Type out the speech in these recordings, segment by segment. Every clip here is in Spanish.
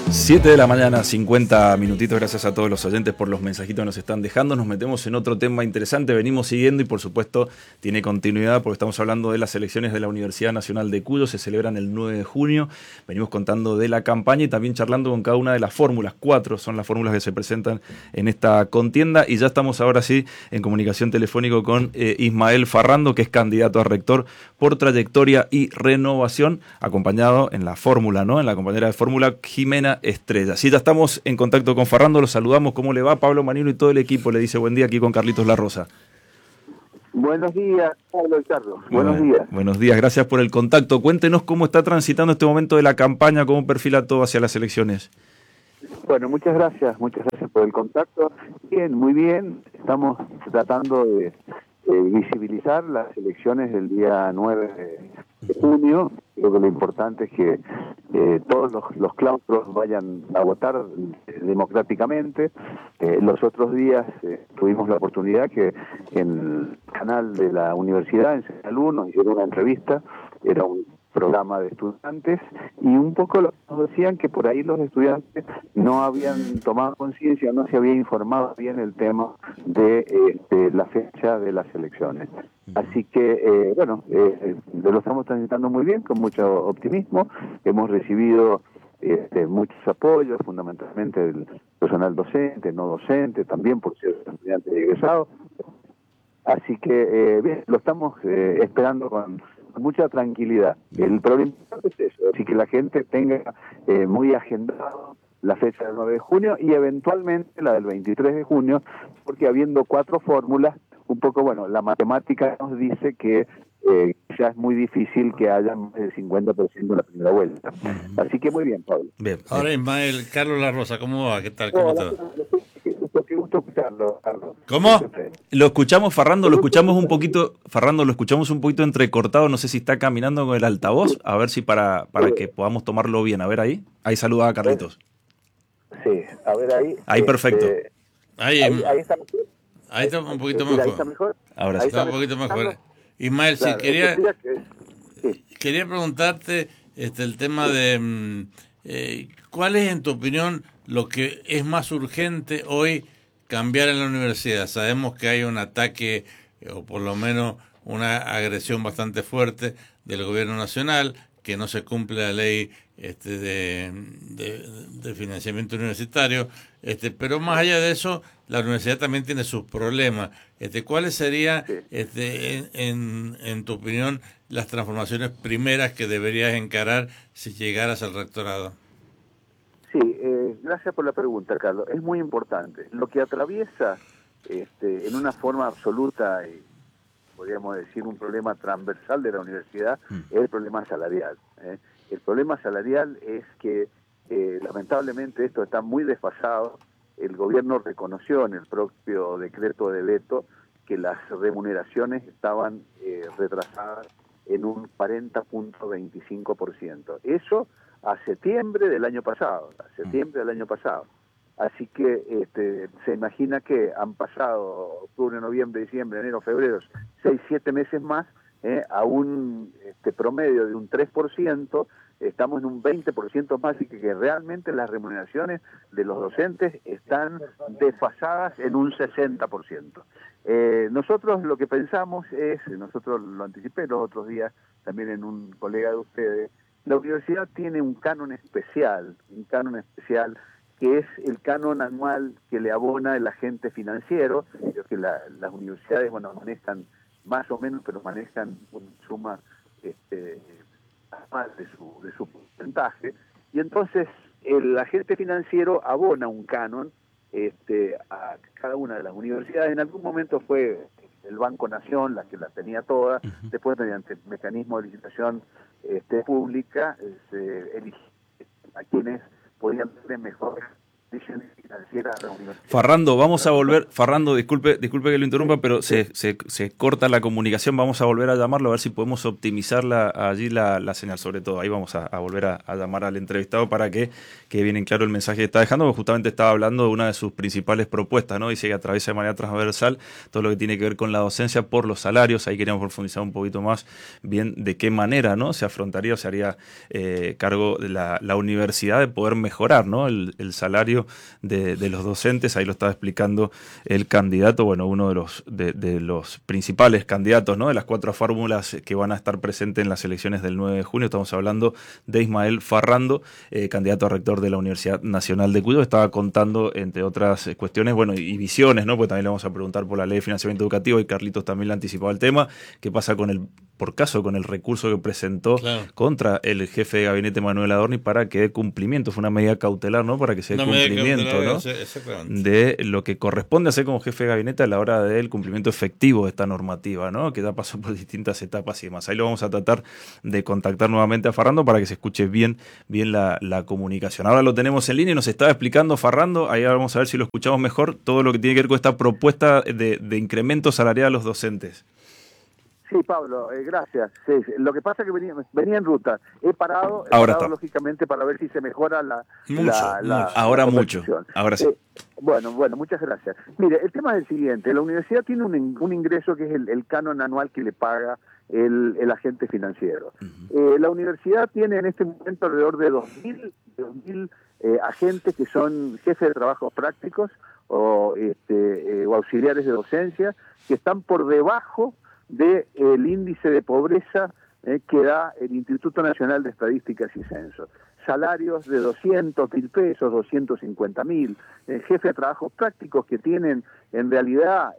7 de la mañana, 50 minutitos. Gracias a todos los oyentes por los mensajitos que nos están dejando. Nos metemos en otro tema interesante, venimos siguiendo y por supuesto tiene continuidad porque estamos hablando de las elecciones de la Universidad Nacional de Cuyo, se celebran el 9 de junio. Venimos contando de la campaña y también charlando con cada una de las fórmulas. 4 son las fórmulas que se presentan en esta contienda y ya estamos ahora sí en comunicación telefónico con Ismael Farrando, que es candidato a rector por Trayectoria y Renovación, acompañado en la fórmula, ¿no? En la compañera de fórmula, Jimena Estrella. Sí, ya estamos en contacto con Farrando, lo saludamos. ¿Cómo le va? Pablo Manino y todo el equipo le dice buen día aquí con Carlitos La Rosa. Buenos días, Pablo y Carlos. Buenos días. Buenos días, gracias por el contacto. Cuéntenos cómo está transitando este momento de la campaña, cómo perfila todo hacia las elecciones. Bueno, muchas gracias por el contacto. Bien, muy bien. Estamos tratando de visibilizar las elecciones del día 9 de junio. Creo que lo importante es que todos los claustros vayan a votar democráticamente. Los otros días tuvimos la oportunidad que en el canal de la universidad, en Señal 1, hicieron una entrevista. Era un programa de estudiantes y un poco nos decían que por ahí los estudiantes no habían tomado conciencia, no se había informado bien el tema de la fecha de las elecciones. Así que, lo estamos transitando muy bien, con mucho optimismo. Hemos recibido muchos apoyos, fundamentalmente del personal docente, no docente, también por ser estudiantes egresados. Así que, bien, lo estamos esperando con mucha tranquilidad. El problema es eso, así que la gente tenga muy agendado la fecha del 9 de junio y eventualmente la del 23 de junio, porque habiendo 4 fórmulas, un poco, bueno, la matemática nos dice que ya es muy difícil que haya más del 50% en la primera vuelta. Así que muy bien, Pablo. Bien. Ahora, Ismael, Carlos La Rosa, ¿cómo va? ¿Qué tal? ¿Cómo te va? Qué gusto escucharlo, Carlos. ¿Cómo? Lo escuchamos, Farrando, lo escuchamos un poquito entrecortado, no sé si está caminando con el altavoz, a ver si para que podamos tomarlo bien, a ver ahí saluda a Carlitos. Sí, a ver ahí. Ahí perfecto. Ahí está mejor. Ahí está un poquito mejor. Ahí está mejor. Ahora sí. Está un poquito mejor. Ismael, Claro, sí, quería preguntarte el tema de ¿cuál es, en tu opinión, lo que es más urgente hoy cambiar en la universidad? Sabemos que hay un ataque, o por lo menos una agresión bastante fuerte del gobierno nacional, que no se cumple la ley de financiamiento universitario, pero más allá de eso, la universidad también tiene sus problemas. ¿Cuáles serían, en tu opinión, las transformaciones primeras que deberías encarar si llegaras al rectorado? Sí, gracias por la pregunta, Carlos. Es muy importante. Lo que atraviesa en una forma absoluta, podríamos decir, un problema transversal de la universidad, es el problema salarial. El problema salarial es que, lamentablemente, esto está muy desfasado. El gobierno reconoció en el propio decreto de veto que las remuneraciones estaban retrasadas en un 40.25%. Eso a septiembre del año pasado. Así que se imagina que han pasado octubre, noviembre, diciembre, enero, febrero, 6-7 meses más, a un promedio de un 3%, estamos en un 20% más, y que realmente las remuneraciones de los docentes están desfasadas en un 60%. Nosotros lo que pensamos es, nosotros lo anticipé los otros días también en un colega de ustedes, la universidad tiene un canon especial que es el canon anual que le abona el agente financiero. Creo que las universidades, bueno, manejan más o menos, pero manejan una suma más de su porcentaje, y entonces el agente financiero abona un canon a cada una de las universidades. En algún momento fue el Banco Nación la que la tenía toda, después mediante el mecanismo de licitación pública se eligió a quienes podían tener mejores condiciones financiera de la universidad. Farrando, vamos a volver, Farrando, disculpe que lo interrumpa, pero se corta la comunicación, vamos a volver a llamarlo a ver si podemos optimizar allí la señal, sobre todo, ahí vamos a volver a llamar al entrevistado para que quede bien claro el mensaje que está dejando, porque justamente estaba hablando de una de sus principales propuestas, ¿no? Dice que atraviesa de manera transversal todo lo que tiene que ver con la docencia por los salarios. Ahí queríamos profundizar un poquito más bien de qué manera, ¿no?, se afrontaría o se haría cargo de la universidad de poder mejorar, ¿no?, el salario de los docentes. Ahí lo estaba explicando el candidato, bueno, uno de los principales candidatos, ¿no?, de las 4 fórmulas que van a estar presentes en las elecciones del 9 de junio. Estamos hablando de Ismael Farrando, candidato a rector de la Universidad Nacional de Cuyo. Estaba contando, entre otras cuestiones, bueno, y visiones, ¿no?, porque también le vamos a preguntar por la ley de financiamiento educativo, y Carlitos también le anticipaba el tema, qué pasa con el recurso que presentó contra el jefe de gabinete Manuel Adorni para que dé cumplimiento. Fue una medida cautelar, ¿no?, para que se dé cumplimiento, ¿no?, de lo que corresponde hacer como jefe de gabinete a la hora del cumplimiento efectivo de esta normativa, ¿no?, que ya pasó por distintas etapas y demás. Ahí lo vamos a tratar de contactar nuevamente a Farrando para que se escuche bien la comunicación. Ahora lo tenemos en línea y nos estaba explicando Farrando, ahí vamos a ver si lo escuchamos mejor, todo lo que tiene que ver con esta propuesta de incremento salarial a los docentes. Sí, Pablo, gracias. Sí. Lo que pasa es que venía en ruta. He parado lógicamente para ver si se mejora Ahora mucho. Ahora sí. Bueno, muchas gracias. Mire, el tema es el siguiente. La universidad tiene un ingreso que es el canon anual que le paga el agente financiero. La universidad tiene en este momento alrededor de 2.000 agentes que son jefes de trabajos prácticos o auxiliares de docencia, que están por debajo del índice de pobreza que da el Instituto Nacional de Estadísticas y Censos. Salarios de 200.000 pesos, 250.000, jefes de trabajos prácticos que tienen en realidad,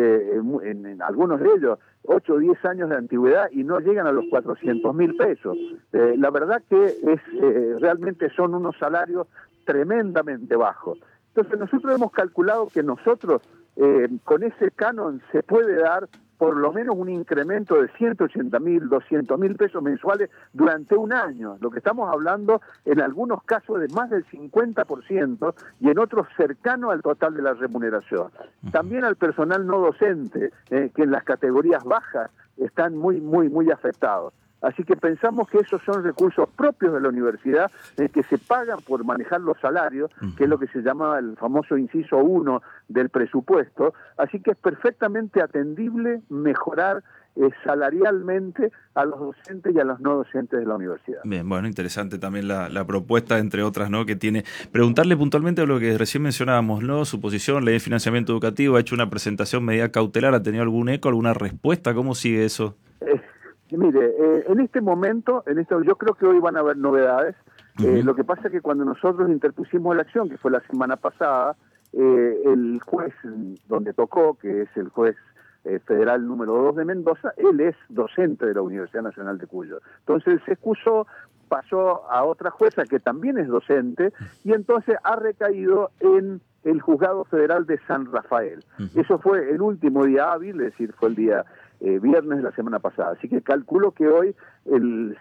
en algunos de ellos, 8 o 10 años de antigüedad y no llegan a los 400.000 pesos. La verdad que realmente son unos salarios tremendamente bajos. Entonces nosotros hemos calculado que nosotros con ese canon se puede dar por lo menos un incremento de 180.000, 200.000 pesos mensuales durante un año. Lo que estamos hablando en algunos casos de más del 50% y en otros cercano al total de la remuneración. También al personal no docente, que en las categorías bajas están muy afectados. Así que pensamos que esos son recursos propios de la universidad que se pagan por manejar los salarios, que es lo que se llama el famoso inciso 1 del presupuesto. Así que es perfectamente atendible mejorar salarialmente a los docentes y a los no docentes de la universidad. Bien, bueno, interesante también la propuesta, entre otras, ¿no?, que tiene. Preguntarle puntualmente a lo que recién mencionábamos, ¿no?, su posición, ley de financiamiento educativo, ha hecho una presentación medida cautelar, ¿ha tenido algún eco, alguna respuesta? ¿Cómo sigue eso? Mire, en este momento, yo creo que hoy van a haber novedades. Lo que pasa es que cuando nosotros interpusimos la acción, que fue la semana pasada, el juez donde tocó, que es el juez federal número 2 de Mendoza, él es docente de la Universidad Nacional de Cuyo. Entonces se excusó, pasó a otra jueza que también es docente, y entonces ha recaído en el Juzgado Federal de San Rafael. Eso fue el último día hábil, es decir, fue el día viernes de la semana pasada. Así que calculo que hoy el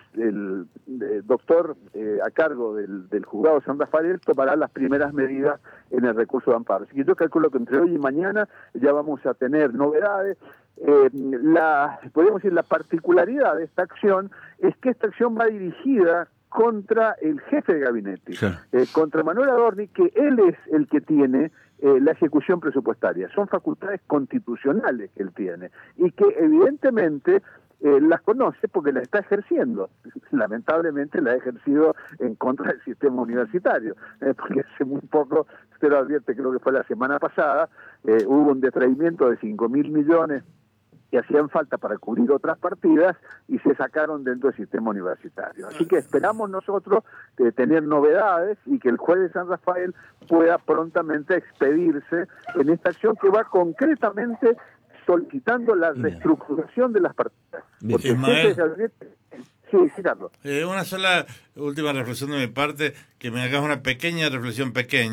doctor a cargo del Juzgado de San Rafael tomará las primeras medidas en el recurso de amparo. Así que yo calculo que entre hoy y mañana ya vamos a tener novedades. Podríamos decir, la particularidad de esta acción es que esta acción va dirigida contra el jefe de gabinete, contra Manuel Adorni, que él es el que tiene la ejecución presupuestaria. Son facultades constitucionales que él tiene y que evidentemente las conoce porque las está ejerciendo. Lamentablemente la ha ejercido en contra del sistema universitario, porque hace muy poco, usted lo advierte, creo que fue la semana pasada, hubo un detraimiento de 5.000 millones que hacían falta para cubrir otras partidas y se sacaron dentro del sistema universitario. Así que esperamos nosotros tener novedades y que el juez de San Rafael pueda prontamente expedirse en esta acción que va concretamente solicitando la reestructuración de las partidas. Ismael, sí, Carlos. Una sola última reflexión de mi parte, que me hagas una pequeña reflexión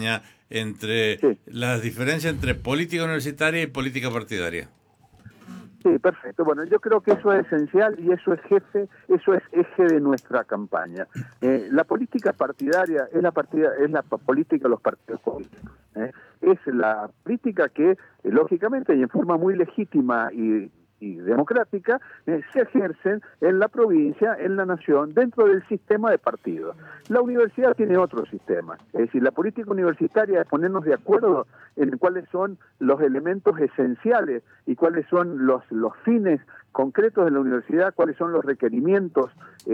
entre la diferencia entre política universitaria y política partidaria. Sí, perfecto. Bueno, yo creo que eso es esencial y eso es eje de nuestra campaña. La política partidaria es la política de los partidos políticos. Es la política que, lógicamente, y en forma muy legítima y democrática, se ejercen en la provincia, en la nación, dentro del sistema de partidos. La universidad tiene otro sistema, es decir, la política universitaria es ponernos de acuerdo en cuáles son los elementos esenciales y cuáles son los fines concretos de la universidad, cuáles son los requerimientos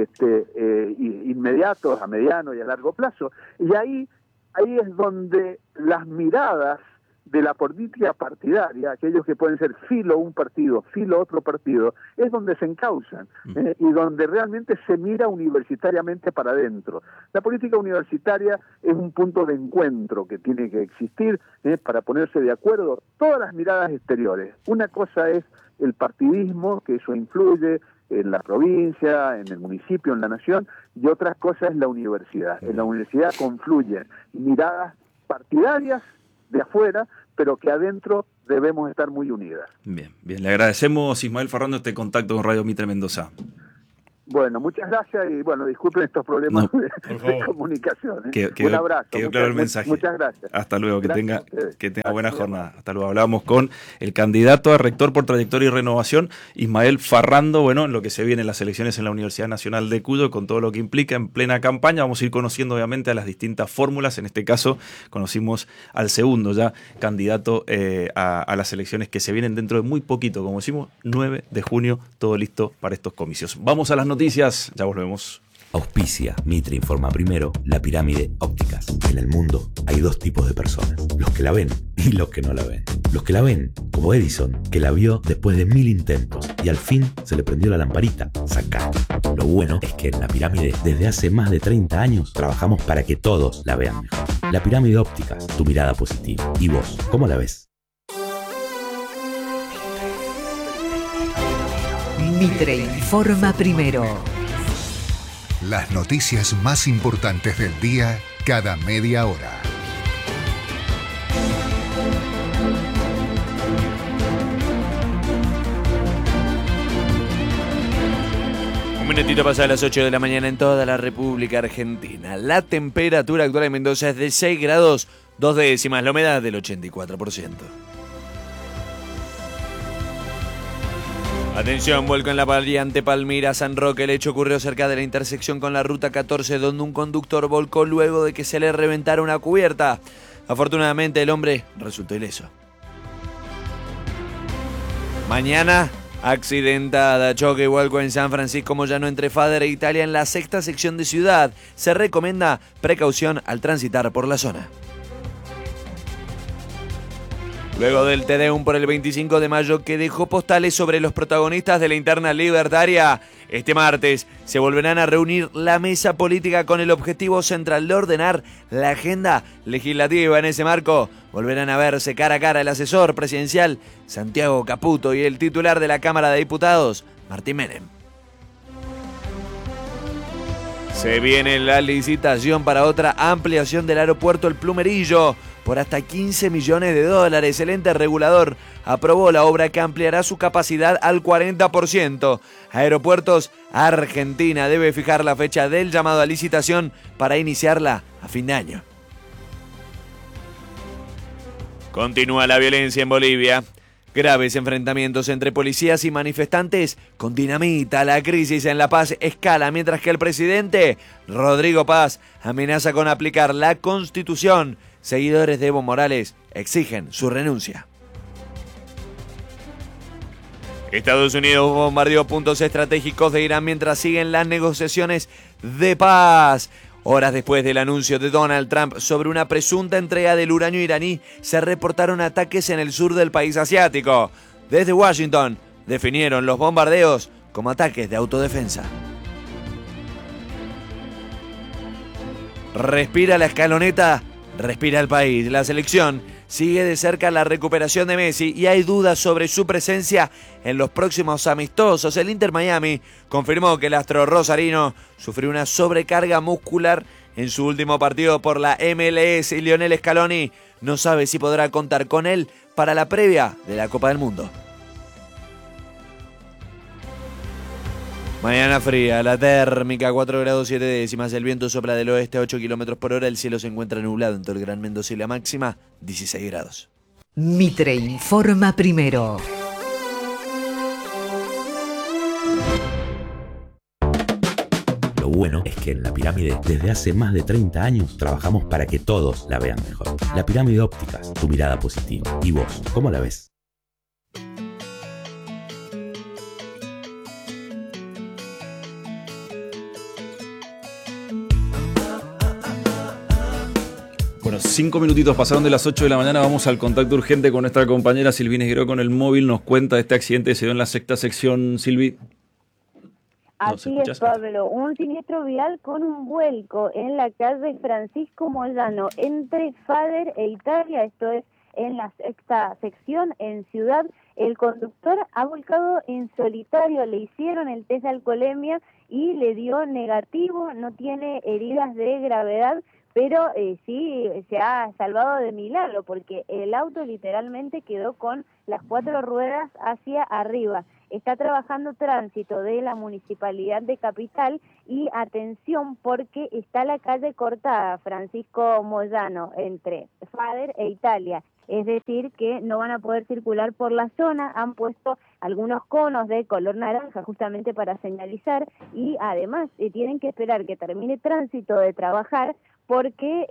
inmediatos, a mediano y a largo plazo. Y ahí es donde las miradas de la política partidaria, aquellos que pueden ser filo un partido, filo otro partido, es donde se encausan y donde realmente se mira universitariamente para adentro. La política universitaria es un punto de encuentro que tiene que existir para ponerse de acuerdo todas las miradas exteriores. Una cosa es el partidismo, que eso influye en la provincia, en el municipio, en la nación, y otra cosa es la universidad. En la universidad confluyen miradas partidarias de afuera, pero que adentro debemos estar muy unidas. Bien, le agradecemos, Ismael Farrando, este contacto con Radio Mitre Mendoza. Bueno, muchas gracias y bueno, disculpen estos problemas de comunicación. Un abrazo. Quedó claro el mensaje. Muchas gracias. Hasta luego, que tenga buena jornada. Hasta luego. Hablábamos con el candidato a rector por trayectoria y renovación, Ismael Farrando, bueno, en lo que se viene en las elecciones en la Universidad Nacional de Cuyo, con todo lo que implica en plena campaña. Vamos a ir conociendo obviamente a las distintas fórmulas. En este caso conocimos al segundo ya candidato a las elecciones que se vienen dentro de muy poquito, como decimos, 9 de junio, todo listo para estos comicios. Vamos a las noticias, ya volvemos. Auspicia Mitre Informa Primero, La Pirámide Ópticas. En el mundo hay dos tipos de personas, los que la ven y los que no la ven. Los que la ven, como Edison, que la vio después de 1000 intentos y al fin se le prendió la lamparita. Sacá. Lo bueno es que en La Pirámide, desde hace más de 30 años, trabajamos para que todos la vean mejor. La Pirámide Ópticas, tu mirada positiva. ¿Y vos, cómo la ves? Mitre Informa Primero. Las noticias más importantes del día cada media hora. Un minutito pasa a las 8 de la mañana en toda la República Argentina. La temperatura actual en Mendoza es de 6 grados, 2 décimas, la humedad del 84%. Atención, vuelco en la variante Palmira-San Roque. El hecho ocurrió cerca de la intersección con la ruta 14, donde un conductor volcó luego de que se le reventara una cubierta. Afortunadamente, el hombre resultó ileso. Mañana, accidentada, choque y vuelco en San Francisco Moyano entre Fader e Italia en la sexta sección de Ciudad. Se recomienda precaución al transitar por la zona. Luego del Tedeum por el 25 de mayo que dejó postales sobre los protagonistas de la interna libertaria, este martes se volverán a reunir la mesa política con el objetivo central de ordenar la agenda legislativa. En ese marco volverán a verse cara a cara el asesor presidencial Santiago Caputo y el titular de la Cámara de Diputados, Martín Menem. Se viene la licitación para otra ampliación del aeropuerto El Plumerillo por hasta 15 millones de dólares. El ente regulador aprobó la obra que ampliará su capacidad al 40%. Aeropuertos Argentina debe fijar la fecha del llamado a licitación para iniciarla a fin de año. Continúa la violencia en Bolivia. Graves enfrentamientos entre policías y manifestantes con dinamita. La crisis en La Paz escala mientras que el presidente Rodrigo Paz amenaza con aplicar la Constitución. Seguidores de Evo Morales exigen su renuncia. Estados Unidos bombardeó puntos estratégicos de Irán mientras siguen las negociaciones de paz. Horas después del anuncio de Donald Trump sobre una presunta entrega del uranio iraní, se reportaron ataques en el sur del país asiático. Desde Washington, definieron los bombardeos como ataques de autodefensa. Respira la escaloneta, respira el país. La selección sigue de cerca la recuperación de Messi y hay dudas sobre su presencia en los próximos amistosos. El Inter Miami confirmó que el astro rosarino sufrió una sobrecarga muscular en su último partido por la MLS y Lionel Scaloni no sabe si podrá contar con él para la previa de la Copa del Mundo. Mañana fría, la térmica 4 grados 7 décimas, el viento sopla del oeste a 8 kilómetros por hora, el cielo se encuentra nublado en todo el Gran Mendoza y la máxima 16 grados. Mitre informa primero. Lo bueno es que en La Pirámide, desde hace más de 30 años, trabajamos para que todos la vean mejor. La Pirámide Ópticas, tu mirada positiva. ¿Y vos, cómo la ves? Bueno, 5 minutitos pasaron de las 8 de la mañana. Vamos al contacto urgente con nuestra compañera Silvina Esgueró con el móvil. Nos cuenta de este accidente que se dio en la sexta sección. Silvi. Así es, Pablo. Un siniestro vial con un vuelco en la calle Francisco Moyano, entre Fader e Italia. Esto es en la sexta sección, en Ciudad. El conductor ha volcado en solitario. Le hicieron el test de alcoholemia y le dio negativo. No tiene heridas de gravedad, pero sí se ha salvado de milagro, porque el auto literalmente quedó con las 4 ruedas hacia arriba. Está trabajando tránsito de la Municipalidad de Capital y atención porque está la calle cortada, Francisco Moyano, entre Fader e Italia. Es decir, que no van a poder circular por la zona. Han puesto algunos conos de color naranja justamente para señalizar y además tienen que esperar que termine tránsito de trabajar porque,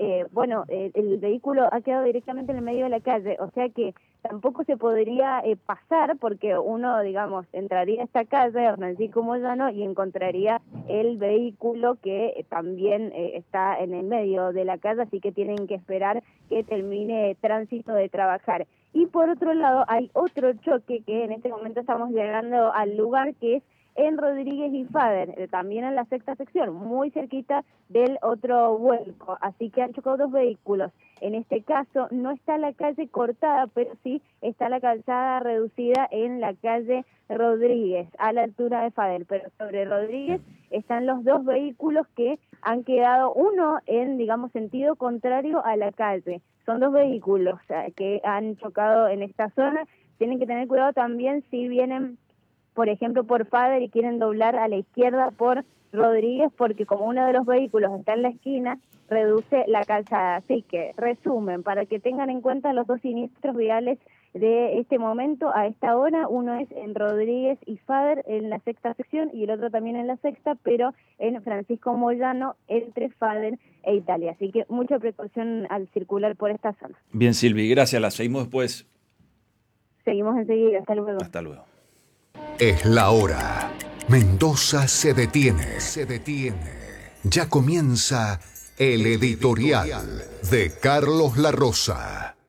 el vehículo ha quedado directamente en el medio de la calle, o sea que tampoco se podría pasar porque uno, digamos, entraría a esta calle, Francisco Moyano, y encontraría el vehículo que también está en el medio de la calle, así que tienen que esperar que termine tránsito de trabajar. Y por otro lado, hay otro choque que en este momento estamos llegando al lugar, que es en Rodríguez y Fader, también en la sexta sección, muy cerquita del otro vuelco, así que han chocado 2 vehículos. En este caso no está la calle cortada, pero sí está la calzada reducida en la calle Rodríguez, a la altura de Fader, pero sobre Rodríguez están los 2 vehículos que han quedado, uno en, digamos, sentido contrario a la calle. Son 2 vehículos que han chocado en esta zona. Tienen que tener cuidado también si vienen, por ejemplo, por Fader y quieren doblar a la izquierda por Rodríguez, porque como uno de los vehículos está en la esquina, reduce la calzada. Así que, resumen, para que tengan en cuenta los 2 siniestros viales de este momento, a esta hora, uno es en Rodríguez y Fader en la sexta sección y el otro también en la sexta, pero en Francisco Moyano entre Fader e Italia. Así que mucha precaución al circular por esta zona. Bien, Silvi, gracias. La seguimos después. Seguimos enseguida. Hasta luego. Hasta luego. Es la hora. Mendoza se detiene. Ya comienza el editorial de Carlos La Rosa.